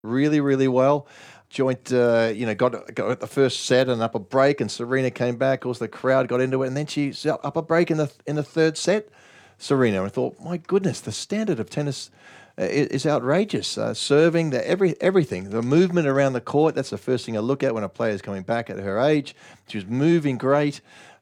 really, really well. Joint, got the first set and up a break, and Serena came back. Of course, the crowd got into it, and then she's up a break in the third set. Serena, and I thought, my goodness, the standard of tennis is outrageous. Serving, everything, the movement around the court. That's the first thing I look at when a player is coming back at her age. She was moving great,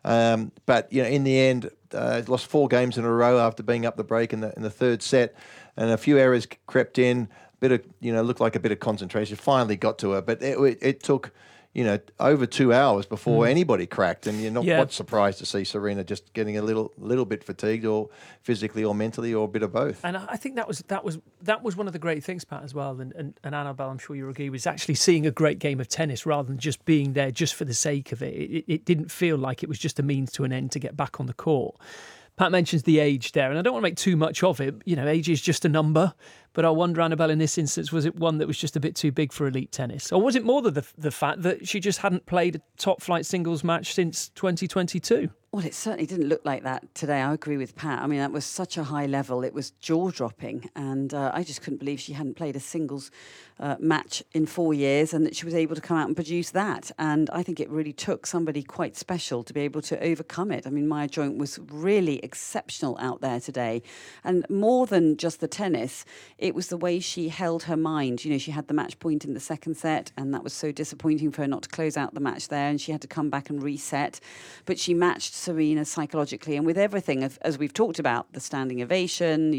but in the end, lost 4 games in a row after being up the break in the third set, and a few errors crept in. Bit of, looked like a bit of concentration. Finally got to her, but it took, over 2 hours before anybody cracked. And you're not quite surprised to see Serena just getting a little bit fatigued, or physically or mentally, or a bit of both. And I think that was one of the great things, Pat, as well. And Annabelle, I'm sure you agree, was actually seeing a great game of tennis rather than just being there just for the sake of it. It didn't feel like it was just a means to an end to get back on the court. Pat mentions the age there, and I don't want to make too much of it. Age is just a number. But I wonder, Annabelle, in this instance, was it one that was just a bit too big for elite tennis? Or was it more the fact that she just hadn't played a top-flight singles match since 2022? Well, it certainly didn't look like that today. I agree with Pat. I mean, that was such a high level. It was jaw-dropping. And I just couldn't believe she hadn't played a singles match in 4 years, and that she was able to come out and produce that. And I think it really took somebody quite special to be able to overcome it. I mean, Maya Joint was really exceptional out there today. And more than just the tennis, it was the way she held her mind. She had the match point in the second set, and that was so disappointing for her not to close out the match there, and she had to come back and reset. But she matched Serena psychologically, and with everything, as we've talked about, the standing ovation,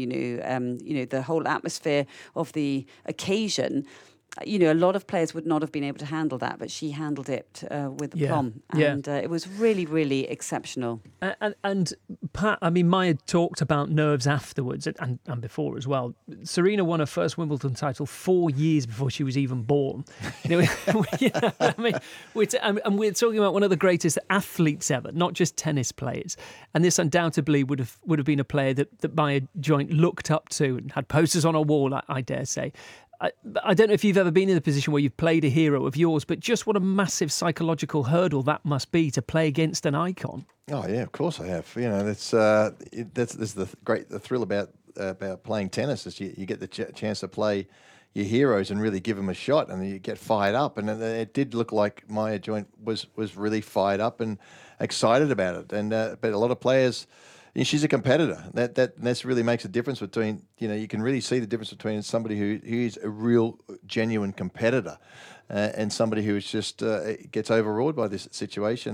the whole atmosphere of the occasion. A lot of players would not have been able to handle that, but she handled it with aplomb. And it was really, really exceptional. And Pat, I mean, Maya talked about nerves afterwards and before as well. Serena won her first Wimbledon title 4 years before she was even born. We're talking about one of the greatest athletes ever, not just tennis players. And this undoubtedly would have been a player that Maya Joint looked up to and had posters on her wall, I dare say. I don't know if you've ever been in a position where you've played a hero of yours, but just what a massive psychological hurdle that must be to play against an icon. Oh yeah, of course I have. That's the thrill about playing tennis is you get the chance to play your heroes and really give them a shot, and you get fired up. And it did look like Maya Joint was really fired up and excited about it. And but a lot of players. She's a competitor. That really makes a difference between, you can really see the difference between somebody who is a real, genuine competitor and somebody who is just gets overawed by this situation.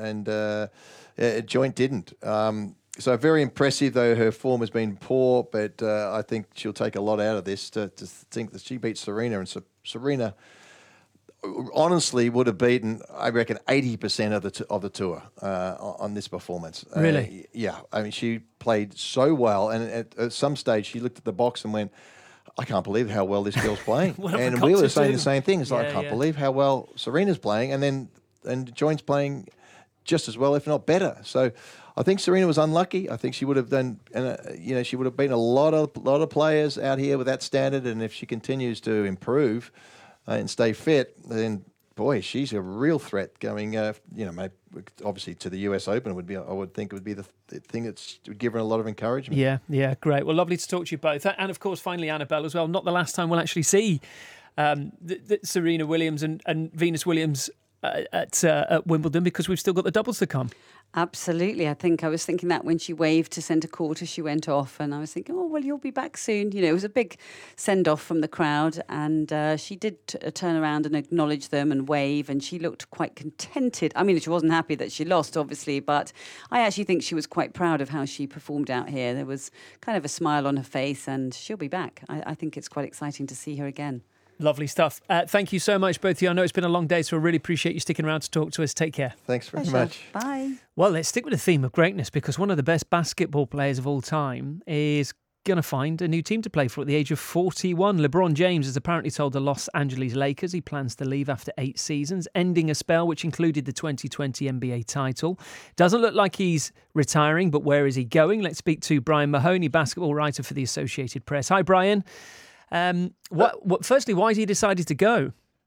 And Joint didn't. So very impressive, though her form has been poor, but I think she'll take a lot out of this to think that she beat Serena. And Serena honestly would have beaten, I reckon, 80% of the tour on this performance. Really? Yeah. I mean, she played so well, and at some stage she looked at the box and went, I can't believe how well this girl's playing. And we were saying the same thing. It's like, I can't believe how well Serena's playing, and Joint's playing just as well, if not better. So I think Serena was unlucky. I think she would have done, she would have beaten a lot of players out here with that standard, and if she continues to improve and stay fit, then boy, she's a real threat going. Obviously to the US Open would be. I would think it would be the thing that's given a lot of encouragement. Yeah, great. Well, lovely to talk to you both, and of course, finally, Annabelle as well. Not the last time we'll actually see the Serena Williams and Venus Williams at Wimbledon, because we've still got the doubles to come. Absolutely. I was thinking that when she waved to centre court as she went off, and I was thinking, oh, well, you'll be back soon. It was a big send-off from the crowd, and she did turn around and acknowledge them and wave, and she looked quite contented. I mean, she wasn't happy that she lost, obviously, but I actually think she was quite proud of how she performed out here. There was kind of a smile on her face, and she'll be back. I think it's quite exciting to see her again. Lovely stuff. Thank you so much, both of you. I know it's been a long day, so I really appreciate you sticking around to talk to us. Take care. Thanks very much. Bye. Well, let's stick with the theme of greatness, because one of the best basketball players of all time is going to find a new team to play for at the age of 41. LeBron James has apparently told the Los Angeles Lakers he plans to leave after 8 seasons, ending a spell which included the 2020 NBA title. Doesn't look like he's retiring, but where is he going? Let's speak to Brian Mahoney, basketball writer for the Associated Press. Hi, Brian. Firstly, why has he decided to go?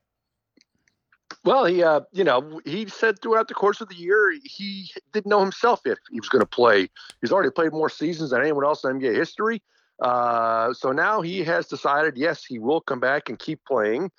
Well, he said throughout the course of the year, he didn't know himself if he was going to play. He's already played more seasons than anyone else in NBA history. So now he has decided, yes, he will come back and keep playing.